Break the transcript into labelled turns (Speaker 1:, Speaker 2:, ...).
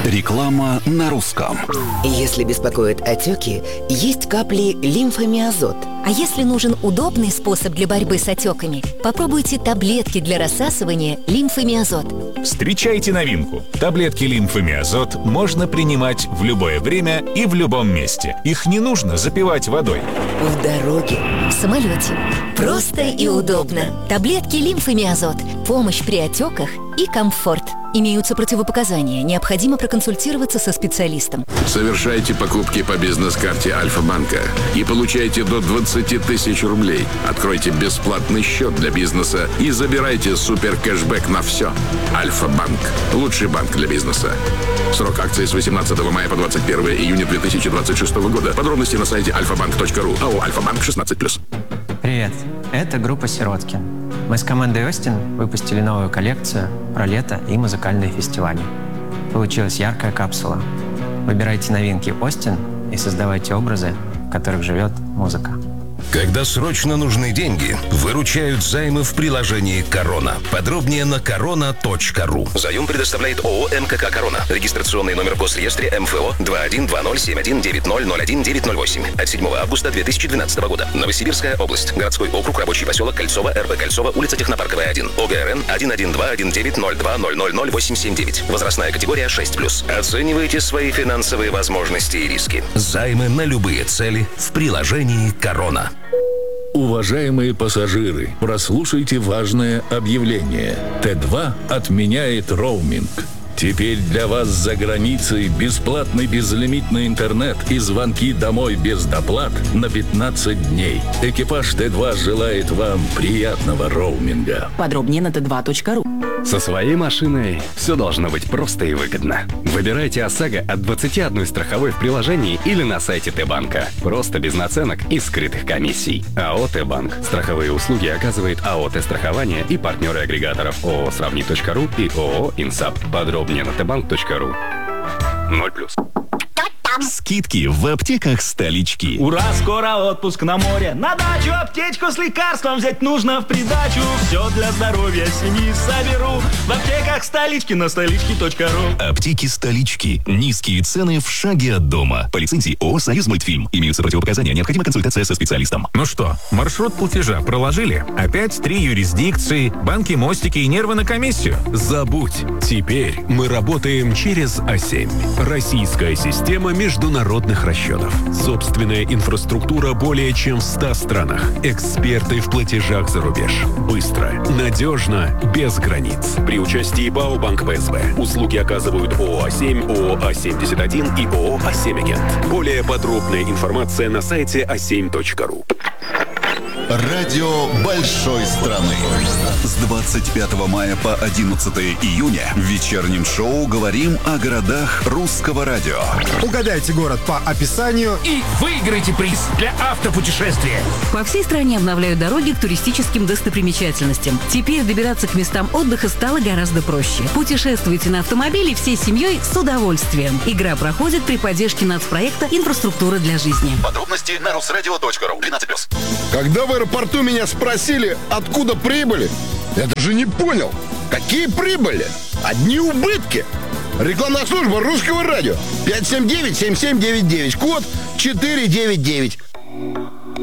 Speaker 1: Реклама на русском.
Speaker 2: Если беспокоят отеки, есть капли лимфомиазот.
Speaker 3: А если нужен удобный способ для борьбы с отеками, попробуйте таблетки для рассасывания лимфомиазот.
Speaker 4: Встречайте новинку. Таблетки лимфомиазот можно принимать в любое время и в любом месте. Их не нужно запивать водой.
Speaker 2: В дороге,
Speaker 3: В самолете. Просто и удобно. Таблетки лимфомиазот. Помощь при отеках и комфорт. Имеются противопоказания. Необходимо проконсультироваться со специалистом.
Speaker 5: Совершайте покупки по бизнес-карте Альфа-банка и получайте до 20 тысяч рублей. Откройте бесплатный счет для бизнеса и забирайте супер-кэшбэк на все. Альфа-банк. Лучший банк для бизнеса. Срок акции с 18 мая по 21 июня 2026 года. Подробности на сайте alfabank.ru. АО «Альфа-банк» 16+.
Speaker 6: Привет, это группа «Сироткин». Мы с командой «Остин» выпустили новую коллекцию про лето и музыкальные фестивали. Получилась яркая капсула. Выбирайте новинки «Остин» и создавайте образы, в которых живет музыка.
Speaker 7: Когда срочно нужны деньги, выручают займы в приложении «Корона». Подробнее на korona.ru. Заем предоставляет ООО «МКК Корона». Регистрационный номер в Госреестре МФО 212071901908 от 7 августа 2012 года. Новосибирская область. Городской округ, рабочий поселок Кольцово, РБ Кольцово, улица Технопарковая, 1. ОГРН 1121902000879. Возрастная категория 6+. Оценивайте свои финансовые возможности и риски. Займы на любые цели в приложении «Корона».
Speaker 8: Уважаемые пассажиры, прослушайте важное объявление. Т2 отменяет роуминг. Теперь для вас за границей бесплатный безлимитный интернет и звонки домой без доплат на 15 дней. Экипаж Т2 желает вам приятного роуминга.
Speaker 9: Подробнее на t2.ru.
Speaker 10: Со своей машиной все должно быть просто и выгодно. Выбирайте ОСАГО от 21 страховой в приложении или на сайте Т-банка. Просто без наценок и скрытых комиссий. АО Т-банк. Страховые услуги оказывает АО Т-страхование и партнеры агрегаторов ООО Сравни.ру и ООО Инсап. Подробнее на tbank.ru. 0+.
Speaker 4: Скидки в аптеках столички.
Speaker 11: Ура, скоро отпуск на море. На дачу аптечку с лекарством взять нужно в придачу. Все для здоровья семьи соберу в аптеках столички на столички.ру.
Speaker 4: Аптеки столички. Низкие цены в шаге от дома. По лицензии ООО «Союзмультфильм». Имеются противопоказания. Необходима консультация со специалистом. Ну что, маршрут платежа проложили? Опять 3 юрисдикции, банки, мостики и нервы на комиссию?
Speaker 12: Забудь. Теперь мы работаем через А7. Российская система международных расчетов. Собственная инфраструктура более чем в 100 странах. Эксперты в платежах за рубеж. Быстро, надежно, без границ. При участии БАО «Банк ПСБ». Услуги оказывают ООО «А7», ООО «А71» и ООО «А7-агент». Более подробная информация на сайте a7.ru.
Speaker 1: Радио большой страны. С 25 мая по 11 июня в вечернем шоу говорим о городах русского радио.
Speaker 13: Угадайте город по описанию
Speaker 14: и выиграйте приз для автопутешествия.
Speaker 9: По всей стране обновляют дороги к туристическим достопримечательностям. Теперь добираться к местам отдыха стало гораздо проще. Путешествуйте на автомобиле всей семьей с удовольствием. Игра проходит при поддержке нацпроекта «Инфраструктура для жизни».
Speaker 1: Подробности на rusradio.ru. 12+.
Speaker 13: Когда в аэропорту меня спросили, откуда прибыли, я даже не понял. Какие прибыли? Одни убытки. Рекламная служба русского радио. 579-7799. Код 499.